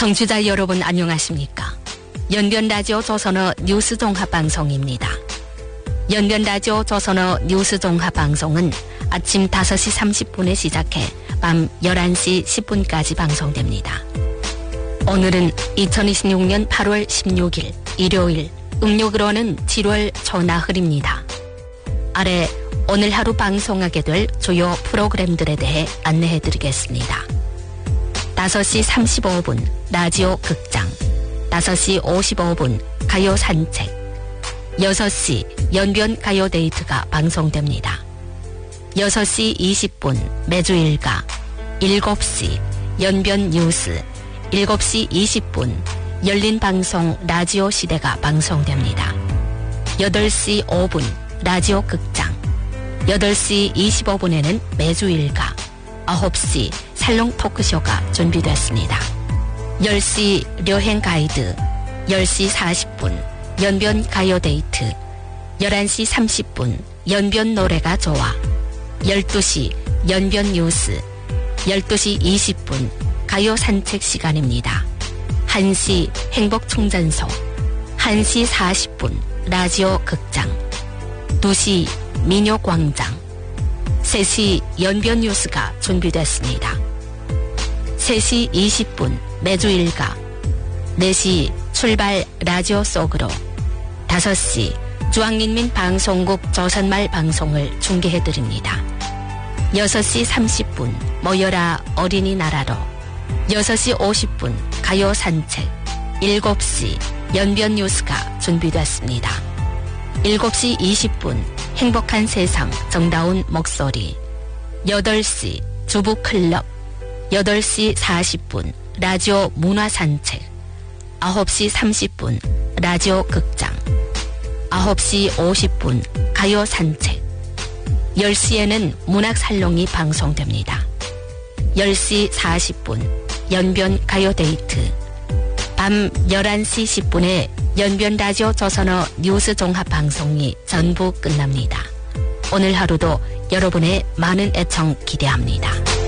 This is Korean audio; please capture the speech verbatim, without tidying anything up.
청취자 여러분 안녕하십니까? 연변라디오 조선어 뉴스 종합방송입니다. 연변라디오 조선어 뉴스 종합방송은 아침 다섯 시 삼십 분에 시작해 밤 열한 시 십 분까지 방송됩니다. 오늘은 이천이십육 년 팔월 십육 일 일요일, 음력으로는 칠월 초나흘입니다. 아래 오늘 하루 방송하게 될 주요 프로그램들에 대해 안내해드리겠습니다. 다섯 시 삼십오 분 라디오 극장, 다섯 시 오십오 분 가요 산책, 여섯 시 연변 가요 데이트가 방송됩니다. 여섯 시 이십 분 매주 일가, 일곱 시 연변 뉴스, 일곱 시 이십 분 열린 방송 라디오 시대가 방송됩니다. 여덟 시 오 분 라디오 극장, 여덟 시 이십오 분에는 매주 일가, 아홉 시 살롱 토크쇼가 준비됐습니다. 열 시 여행 가이드, 열 시 사십 분 연변 가요 데이트, 열한 시 삼십 분 연변 노래가 좋아, 열두 시 연변 뉴스, 열두 시 이십 분 가요 산책 시간입니다. 한 시 행복 충전소, 한 시 사십 분 라디오 극장, 두 시 민요 광장, 세 시 연변 뉴스가 준비됐습니다. 세 시 이십 분 매주 일가, 네 시 출발 라디오 속으로, 다섯 시 중앙인민 방송국 조선말 방송을 중계해드립니다. 여섯 시 삼십 분 모여라 어린이나라로, 여섯 시 오십 분 가요 산책, 일곱 시 연변 뉴스가 준비됐습니다. 일곱 시 이십 분 행복한 세상 정다운 목소리, 여덟 시 주부 클럽, 여덟 시 사십 분 라디오 문화 산책, 아홉 시 삼십 분 라디오 극장, 아홉 시 오십 분 가요 산책, 열 시에는 문학 살롱이 방송됩니다. 열 시 사십 분 연변 가요 데이트, 밤 열한 시 십 분에 연변 라디오 조선어 뉴스 종합 방송이 전부 끝납니다. 오늘 하루도 여러분의 많은 애청 기대합니다.